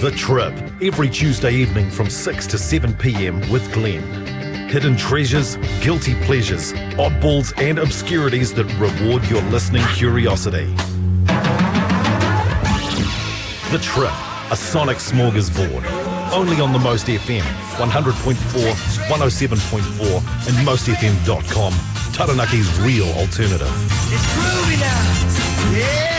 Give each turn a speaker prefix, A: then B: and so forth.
A: The Trip, every Tuesday evening from 6 to 7 p.m. with Glenn. Hidden treasures, guilty pleasures, oddballs and obscurities that reward your listening curiosity. The Trip, a sonic smorgasbord. Only on the Most FM, 100.4, 107.4 and mostfm.com. Taranaki's real alternative.
B: It's groovy now. Yeah.